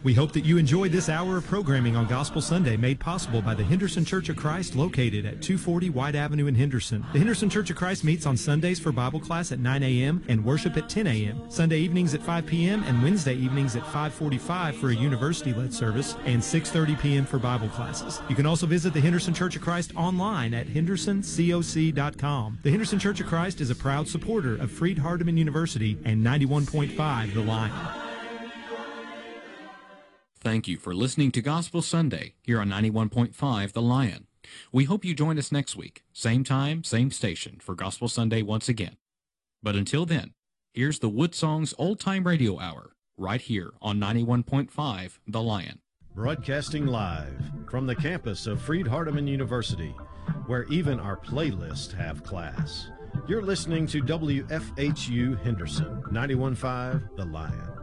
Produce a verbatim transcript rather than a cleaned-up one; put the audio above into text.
We hope that you enjoyed this hour of programming on Gospel Sunday made possible by the Henderson Church of Christ located at two forty White Avenue in Henderson. The Henderson Church of Christ meets on Sundays for Bible class at nine a.m. and worship at ten a.m., Sunday evenings at five p.m. and Wednesday evenings at five forty-five for a university-led service and six thirty p.m. for Bible classes. You can also visit the Henderson Church of Christ online at henderson coc dot com. The Henderson Church of Christ is a proud supporter of Freed-Hardeman University and ninety-one point five The Lion. Thank you for listening to Gospel Sunday here on ninety-one point five The Lion. We hope you join us next week, same time, same station, for Gospel Sunday once again. But until then, here's the Woodsongs Old Time Radio Hour, right here on ninety-one point five The Lion. Broadcasting live from the campus of Freed-Hardeman University, where even our playlists have class. You're listening to W F H U Henderson, ninety-one point five The Lion.